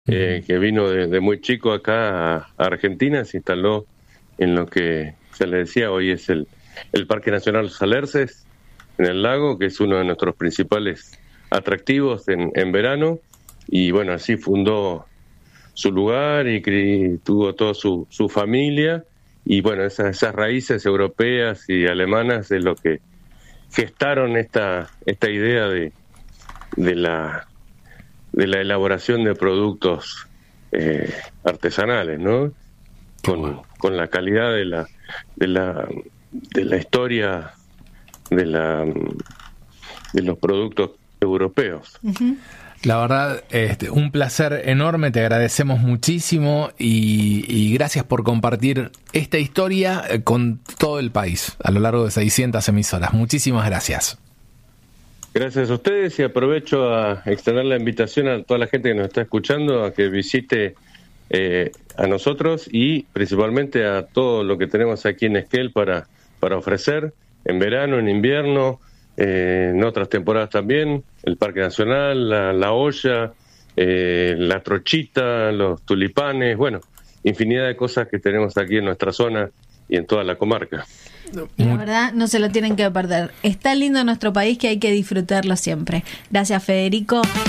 que vino de muy chico acá a Argentina, se instaló en lo que se le decía hoy es el Parque Nacional Los Alerces, en el lago, que es uno de nuestros principales atractivos en verano, y bueno, así fundó su lugar y tuvo toda su familia, y bueno, esas raíces europeas y alemanas es lo que gestaron esta idea de la de la elaboración de productos artesanales, ¿no? Con la calidad de la historia de los productos europeos. Uh-huh. La verdad, un placer enorme, te agradecemos muchísimo y gracias por compartir esta historia con todo el país a lo largo de 600 emisoras. Muchísimas gracias. Gracias a ustedes y aprovecho a extender la invitación a toda la gente que nos está escuchando a que visite a nosotros y principalmente a todo lo que tenemos aquí en Esquel para ofrecer en verano, en invierno, en otras temporadas también, el Parque Nacional, la olla, la trochita, los tulipanes, bueno, infinidad de cosas que tenemos aquí en nuestra zona y en toda la comarca. La verdad, no se lo tienen que perder. Está lindo nuestro país que hay que disfrutarlo siempre. Gracias, Federico.